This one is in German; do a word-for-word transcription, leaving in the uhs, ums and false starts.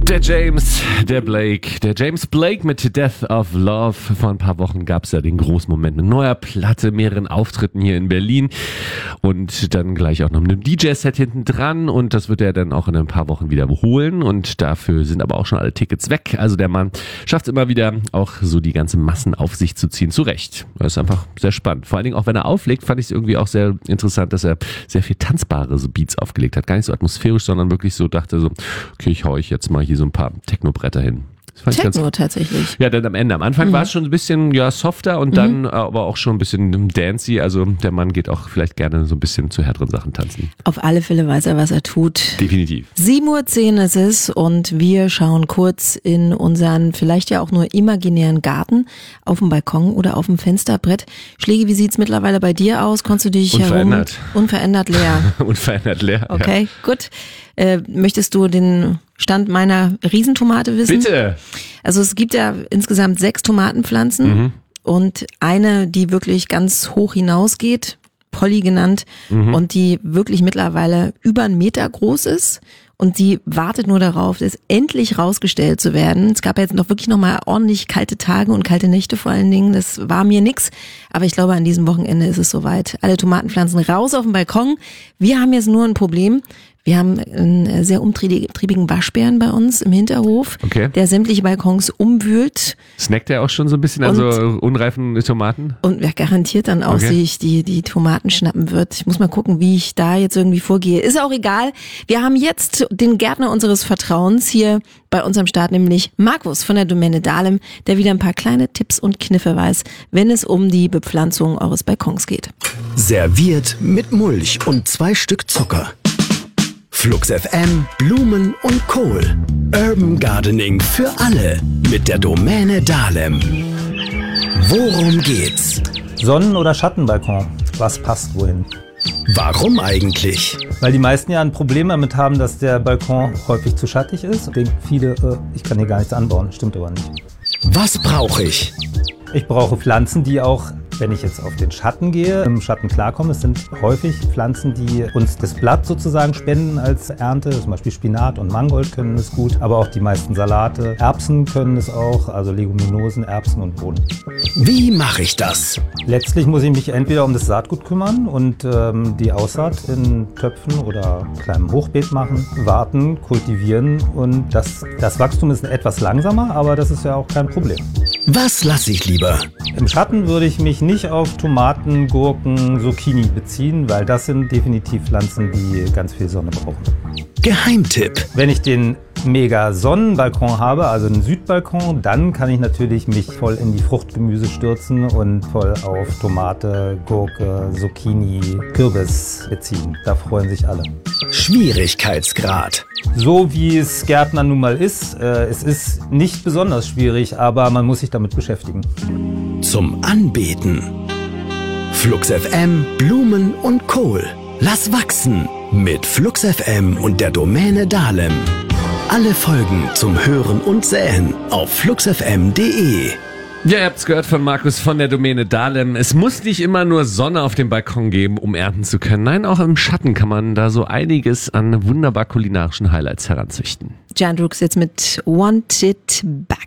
Der James, der Blake, der James Blake mit Death of Love. Vor ein paar Wochen gab es ja den großen Moment mit neuer Platte, mehreren Auftritten hier in Berlin und dann gleich auch noch mit einem D J-Set hinten dran und das wird er dann auch in ein paar Wochen wieder holen und dafür sind aber auch schon alle Tickets weg. Also der Mann schafft es immer wieder, auch so die ganzen Massen auf sich zu ziehen. Zu Recht. Das ist einfach sehr spannend. Vor allen Dingen auch, wenn er auflegt, fand ich es irgendwie auch sehr interessant, dass er sehr viel tanzbare so Beats aufgelegt hat. Gar nicht so atmosphärisch, sondern wirklich so dachte so, okay, ich hau euch jetzt mal hier so ein paar Techno-Bretter hin. Das Techno ganz, tatsächlich. Ja, dann am Ende. Am Anfang mhm. war es schon ein bisschen ja softer und mhm. dann aber auch schon ein bisschen dancy. Also der Mann geht auch vielleicht gerne so ein bisschen zu härteren Sachen tanzen. Auf alle Fälle weiß er, was er tut. Definitiv. sieben Uhr zehn ist es und wir schauen kurz in unseren vielleicht ja auch nur imaginären Garten auf dem Balkon oder auf dem Fensterbrett. Schläge, wie sieht's mittlerweile bei dir aus? Konntest du dich unverändert. herum... Unverändert leer. Unverändert leer. Okay, ja. Gut. Äh, möchtest du den Stand meiner Riesentomate wissen? Bitte. Also es gibt ja insgesamt sechs Tomatenpflanzen mhm. und eine, die wirklich ganz hoch hinausgeht, Polly genannt, mhm. und die wirklich mittlerweile über einen Meter groß ist. Und die wartet nur darauf, das endlich rausgestellt zu werden. Es gab ja jetzt noch wirklich nochmal ordentlich kalte Tage und kalte Nächte vor allen Dingen. Das war mir nix. Aber ich glaube, an diesem Wochenende ist es soweit. Alle Tomatenpflanzen raus auf den Balkon. Wir haben jetzt nur ein Problem. Wir haben einen sehr umtriebigen Waschbären bei uns im Hinterhof, okay. der sämtliche Balkons umwühlt. Snackt er auch schon so ein bisschen an so unreifen Tomaten? Und wer garantiert dann auch okay. sich die, die Tomaten schnappen wird. Ich muss mal gucken, wie ich da jetzt irgendwie vorgehe. Ist auch egal. Wir haben jetzt den Gärtner unseres Vertrauens hier bei uns am Start, nämlich Markus von der Domäne Dahlem, der wieder ein paar kleine Tipps und Kniffe weiß, wenn es um die Bepflanzung eures Balkons geht. Serviert mit Mulch und zwei Stück Zucker. Flux F M, Blumen und Kohl. Urban Gardening für alle mit der Domäne Dahlem. Worum geht's? Sonnen- oder Schattenbalkon? Was passt wohin? Warum eigentlich? Weil die meisten ja ein Problem damit haben, dass der Balkon häufig zu schattig ist. Und denken viele, äh, ich kann hier gar nichts anbauen. Stimmt aber nicht. Was brauche ich? Ich brauche Pflanzen, die auch, wenn ich jetzt auf den Schatten gehe, im Schatten klarkommen. Es sind häufig Pflanzen, die uns das Blatt sozusagen spenden als Ernte. Zum Beispiel Spinat und Mangold können es gut, aber auch die meisten Salate. Erbsen können es auch, also Leguminosen, Erbsen und Bohnen. Wie mache ich das? Letztlich muss ich mich entweder um das Saatgut kümmern und ähm, die Aussaat in Töpfen oder kleinem Hochbeet machen, warten, kultivieren und das, das Wachstum ist etwas langsamer, aber das ist ja auch kein Problem. Was lasse ich lieber? Im Schatten würde ich mich nicht auf Tomaten, Gurken, Zucchini beziehen, weil das sind definitiv Pflanzen, die ganz viel Sonne brauchen. Geheimtipp. Wenn ich den Mega-Sonnenbalkon habe, also einen Südbalkon, dann kann ich natürlich mich voll in die Fruchtgemüse stürzen und voll auf Tomate, Gurke, Zucchini, Kürbis beziehen. Da freuen sich alle. Schwierigkeitsgrad. So wie es Gärtner nun mal ist, äh, es ist nicht besonders schwierig, aber man muss sich damit beschäftigen. Zum Anbeten. Flux F M, Blumen und Kohl. Lass wachsen mit Flux F M und der Domäne Dahlem. Alle Folgen zum Hören und Säen auf flux f m punkt de. Ja, ihr habt's gehört von Markus von der Domäne Dahlem. Es muss nicht immer nur Sonne auf dem Balkon geben, um ernten zu können. Nein, auch im Schatten kann man da so einiges an wunderbar kulinarischen Highlights heranzüchten. Jan Brooks jetzt mit Want It Back.